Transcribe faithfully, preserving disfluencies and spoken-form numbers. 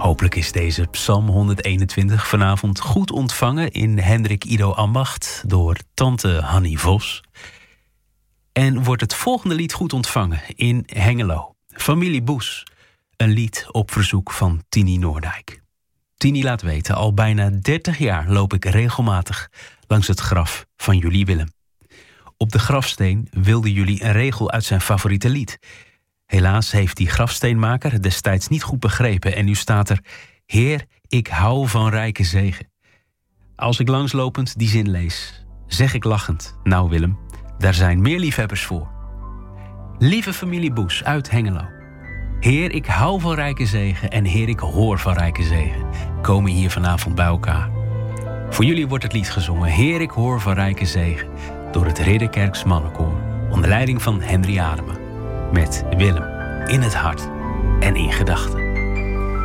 Hopelijk is deze Psalm honderdeenentwintig vanavond goed ontvangen in Hendrik Ido Ambacht door tante Hannie Vos. En wordt het volgende lied goed ontvangen in Hengelo. Familie Boes, een lied op verzoek van Tini Noordijk. Tini laat weten, al bijna dertig jaar loop ik regelmatig langs het graf van jullie Willem. Op de grafsteen wilden jullie een regel uit zijn favoriete lied. Helaas heeft die grafsteenmaker het destijds niet goed begrepen en nu staat er: Heer, ik hou van rijke zegen. Als ik langslopend die zin lees, zeg ik lachend: nou Willem, daar zijn meer liefhebbers voor. Lieve familie Boes uit Hengelo. Heer, ik hou van rijke zegen en Heer, ik hoor van rijke zegen. Komen hier vanavond bij elkaar. Voor jullie wordt het lied gezongen: Heer, ik hoor van rijke zegen, door het Ridderkerks Mannenkoor, onder leiding van Henry Adema. Met Willem in het hart en in gedachten.